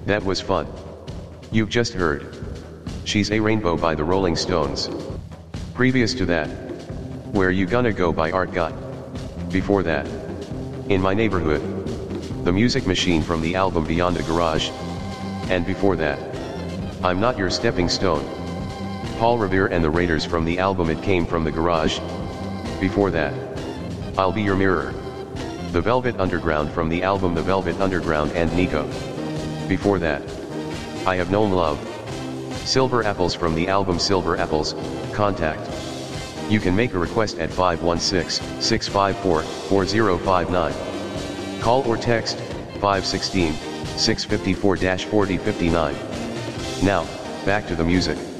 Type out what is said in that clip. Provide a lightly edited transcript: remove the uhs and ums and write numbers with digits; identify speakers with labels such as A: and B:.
A: That was fun. You've just heard She's a Rainbow by the Rolling Stones. Previous to that, Where You Gonna Go by Art God. Before that, In My Neighborhood, The Music Machine from the album Beyond the Garage. And before that, I'm Not Your Stepping Stone, Paul Revere and the Raiders from the album It Came From the Garage. Before that, I'll Be Your Mirror, The Velvet Underground from the album The Velvet Underground and Nico. Before that, I Have Known Love, Silver Apples from the album Silver Apples, Contact. You can make a request at 516-654-4059. Call or text 516-654-4059. Now, back to the music.